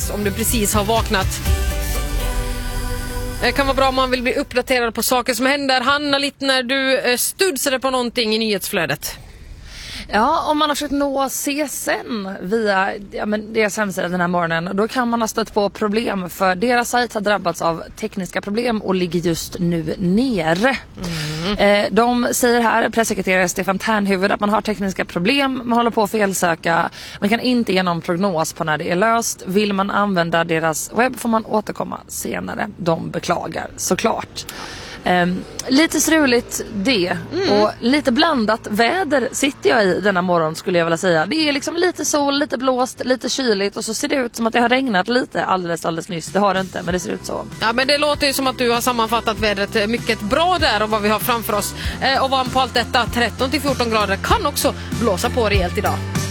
sms om du precis har vaknat. Det kan vara bra om man vill bli uppdaterad på saker som händer. Hanna, lite när du studsade på någonting i nyhetsflödet. Ja, om man har försökt nå CSN via deras hemsida den här morgonen, då kan man ha stött på problem, för deras sajt har drabbats av tekniska problem och ligger just nu nere. De säger här, pressekreterare Stefan Ternhuvud, att man har tekniska problem, man håller på att felsöka, man kan inte ge någon prognos på när det är löst. Vill man använda deras webb får man återkomma senare. De beklagar såklart. Lite struligt det. Och lite blandat väder sitter jag i denna morgon, skulle jag vilja säga. Det är liksom lite sol, lite blåst, lite kyligt, och så ser det ut som att det har regnat lite alldeles nyss. Det har det inte, men det ser ut så. Ja, men det låter ju som att du har sammanfattat vädret mycket bra där och vad vi har framför oss. Och varm på allt detta, 13-14 grader, kan också blåsa på rejält idag.